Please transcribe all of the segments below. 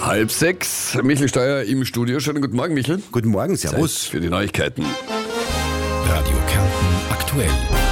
5:30. Michel Steuer im Studio. Schönen guten Morgen, Michel. Guten Morgen, servus. Zeit für die Neuigkeiten. Radio Kärnten aktuell.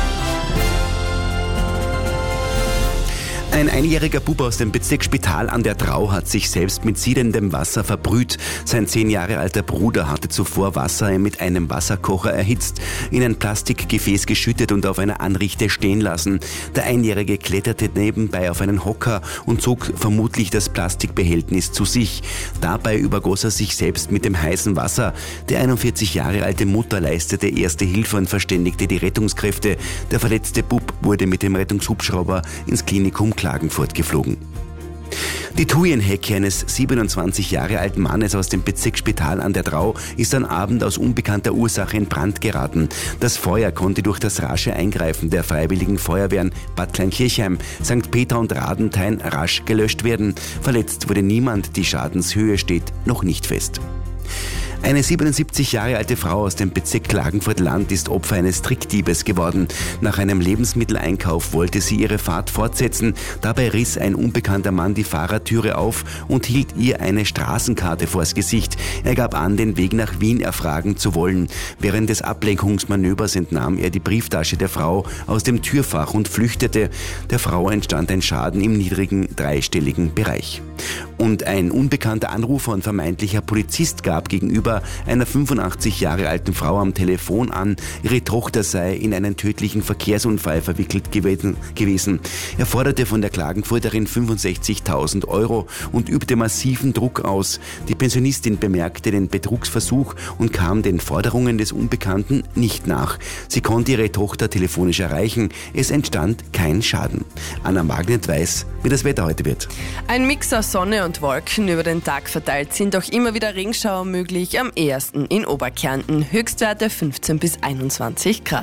Ein einjähriger Bub aus dem Bezirk Spital an der Drau hat sich selbst mit siedendem Wasser verbrüht. Sein 10 Jahre alter Bruder hatte zuvor Wasser mit einem Wasserkocher erhitzt, in ein Plastikgefäß geschüttet und auf einer Anrichte stehen lassen. Der Einjährige kletterte nebenbei auf einen Hocker und zog vermutlich das Plastikbehältnis zu sich. Dabei übergoss er sich selbst mit dem heißen Wasser. Die 41 Jahre alte Mutter leistete erste Hilfe und verständigte die Rettungskräfte. Der verletzte Bub wurde mit dem Rettungshubschrauber ins Klinikum Klagenfurt geflogen. Die Thujenhecke eines 27 Jahre alten Mannes aus dem Bezirk Spital an der Drau ist am Abend aus unbekannter Ursache in Brand geraten. Das Feuer konnte durch das rasche Eingreifen der Freiwilligen Feuerwehren Bad Kleinkirchheim, St. Peter und Radenthein rasch gelöscht werden. Verletzt wurde niemand, die Schadenshöhe steht noch nicht fest. Eine 77 Jahre alte Frau aus dem Bezirk Klagenfurt-Land ist Opfer eines Trickdiebes geworden. Nach einem Lebensmitteleinkauf wollte sie ihre Fahrt fortsetzen. Dabei riss ein unbekannter Mann die Fahrertüre auf und hielt ihr eine Straßenkarte vors Gesicht. Er gab an, den Weg nach Wien erfragen zu wollen. Während des Ablenkungsmanövers entnahm er die Brieftasche der Frau aus dem Türfach und flüchtete. Der Frau entstand ein Schaden im niedrigen dreistelligen Bereich. Und ein unbekannter Anrufer und vermeintlicher Polizist gab gegenüber einer 85 Jahre alten Frau am Telefon an, ihre Tochter sei in einen tödlichen Verkehrsunfall verwickelt gewesen. Er forderte von der Klagenfurterin 65.000 € und übte massiven Druck aus. Die Pensionistin bemerkte den Betrugsversuch und kam den Forderungen des Unbekannten nicht nach. Sie konnte ihre Tochter telefonisch erreichen. Es entstand kein Schaden. Anna Magnet weiß, wie das Wetter heute wird. Ein Mix aus Sonne und Wolken über den Tag verteilt sind auch immer wieder Regenschauer möglich, am ehesten in Oberkärnten. Höchstwerte 15 bis 21 Grad.